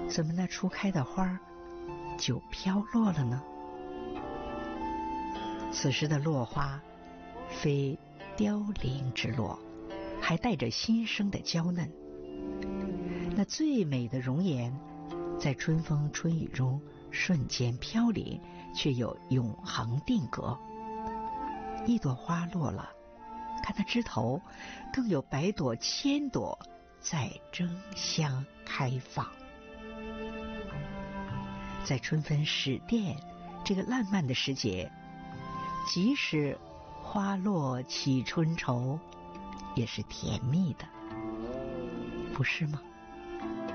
怎么那初开的花就飘落了呢？此时的落花非凋零之落，还带着新生的娇嫩。那最美的容颜，在春风春雨中瞬间飘零，却又永恒定格。一朵花落了，看那枝头更有百朵千朵在争相开放。在春分始奠这个烂漫的时节，即使花落起春愁，也是甜蜜的，不是吗？